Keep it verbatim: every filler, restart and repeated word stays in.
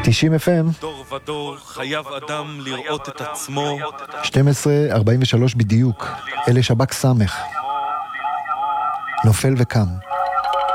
תשעים אף אם. דור ודור חייב אדם לראות את עצמו. שתים עשרה ארבעים ושלוש בדיוק. אלה שבק סמך. נופל וקם.